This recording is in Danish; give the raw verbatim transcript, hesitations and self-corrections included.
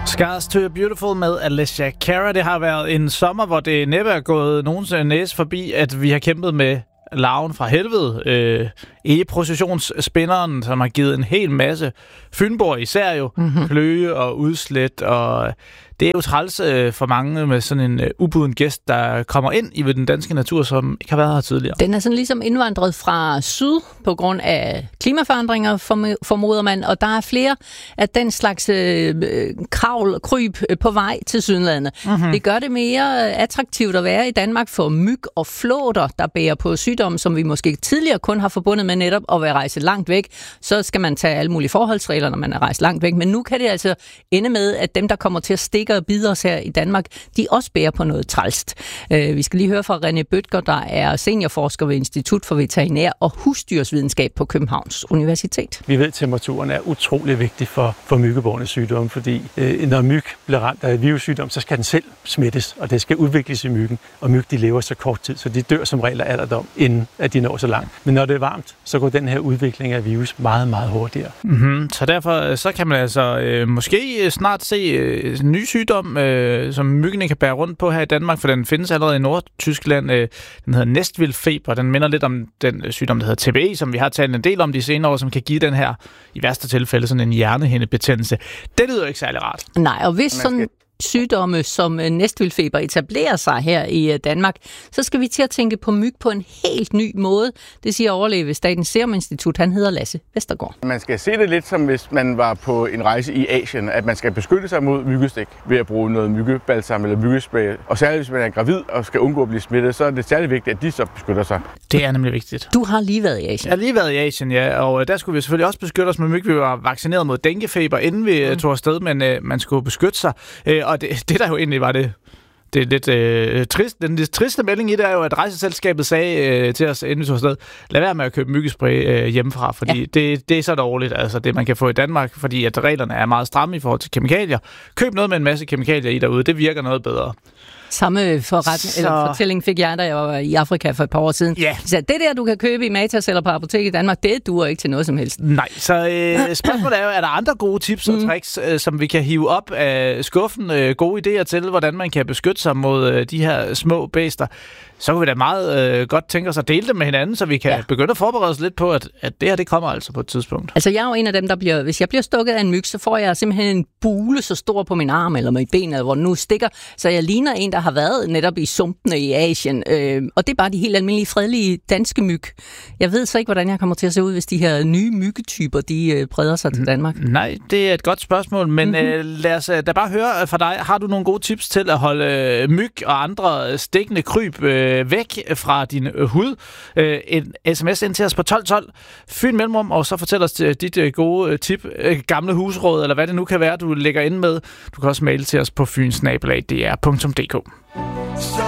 Scars to Beautiful med Alicia Cara. Det har været en sommer, hvor det næppe er gået nogens næse forbi, at vi har kæmpet med larven fra helvede. Øh, E-processionsspinderen, som har givet en hel masse Fynborg især jo, mm-hmm. kløe og udslæt, og det er jo træls øh, for mange med sådan en øh, ubuden gæst, der kommer ind i den danske natur, som ikke har været her tidligere. Den er sådan ligesom indvandret fra syd på grund af klimaforandringer, formoder man, og der er flere af den slags øh, kravl og kryb på vej til Sydlandet. Mm-hmm. Det gør det mere attraktivt at være i Danmark for myg og flåter, der bærer på sygdomme, som vi måske tidligere kun har forbundet med netop at være rejse langt væk. Så skal man tage alle mulige forholdsregler, når man er rejst langt væk. Men nu kan det altså ende med, at dem, der kommer til at stikke og bide os her i Danmark, de også bærer på noget trælst. Uh, vi skal lige høre fra René Bødker, der er seniorforsker ved Institut for Veterinær og Husdyrsvidenskab på Københavns Universitet. Vi ved, at temperaturen er utrolig vigtig for, for myggebårne sygdomme, fordi øh, når myg bliver ramt af virussygdom, så skal den selv smittes, og det skal udvikles i myggen, og myg de lever så kort tid, så de dør som regel af alderdom, inden at de når så langt. Men når det er varmt, så går den her udvikling af virus meget, meget hurtigere. Mm-hmm. Så derfor så kan man altså øh, måske snart se øh, en ny sygdom, øh, som myggene kan bære rundt på her i Danmark, for den findes allerede i Nordtyskland. Øh, den hedder næstvildfeber. Den minder lidt om den sygdom, der hedder T B E, som vi har talt en del om de senere år, som kan give den her, i værste tilfælde, sådan en hjernehindebetændelse. Det lyder ikke særlig rart. Nej, og hvis sådan sygdomme som næstvildfeber etablerer sig her i Danmark, så skal vi til at tænke på myg på en helt ny måde. Det siger overlæge ved Statens Serum Institut. Han hedder Lasse Vestergaard. Man skal se det lidt som hvis man var på en rejse i Asien, at man skal beskytte sig mod myggestik ved at bruge noget myggebalsam eller myggespray. Og særligt hvis man er gravid og skal undgå at blive smittet, så er det særlig vigtigt, at de så beskytter sig. Det er nemlig vigtigt. Du har lige været i Asien. Jeg har lige været i Asien, ja, og der skulle vi selvfølgelig også beskytte os med myg. Vi var vaccineret mod denguefeber, inden vi mm. tog afsted, men uh, man skulle beskytte sig. Uh, og det, det der jo egentlig var det, det er lidt øh, trist. Den lidt triste melding i det er jo, at rejseselskabet sagde øh, til os, inden vi tog afsted, lad være med at købe myggespray øh, hjemmefra, fordi ja. det, det er så dårligt, altså det man kan få i Danmark, fordi at reglerne er meget stramme i forhold til kemikalier. Køb noget med en masse kemikalier i derude, det virker noget bedre. Samme forret, så... eller fortælling fik jeg, da jeg var i Afrika for et par år siden. Ja. Så det der, du kan købe i Matas eller på apotek i Danmark, det duer ikke til noget som helst. Nej, så øh, spørgsmålet er jo, er der andre gode tips og tricks, øh, som vi kan hive op af skuffen? Øh, gode idéer til, hvordan man kan beskytte sig mod øh, de her små bæster? Så kunne vi da meget øh, godt tænke os at dele dem med hinanden, så vi kan ja. begynde at forberede os lidt på, at, at det her, det kommer altså på et tidspunkt. Altså, jeg er jo en af dem, der bliver, hvis jeg bliver stukket af en myg, så får jeg simpelthen en bule så stor på min arm eller med benet, hvor den nu stikker, så jeg ligner en, der har været netop i sumpene i Asien. Øh, og det er bare de helt almindelige, fredelige danske myg. Jeg ved så ikke, hvordan jeg kommer til at se ud, hvis de her nye myggetyper, de øh, breder sig til Danmark. Nej, det er et godt spørgsmål, men mm-hmm. øh, lad os da bare høre fra dig. Har du nogle gode tips til at holde øh, myg og andre stikkende kryb øh, væk fra din øh, hud? Øh, en sms ind til os på tolv tolv. Fyn Mellemrum, og så fortæl os dit øh, gode øh, tip, øh, gamle husråd, eller hvad det nu kan være, du lægger ind med. Du kan også maile til os på fyn snabel-a d r punktum d k.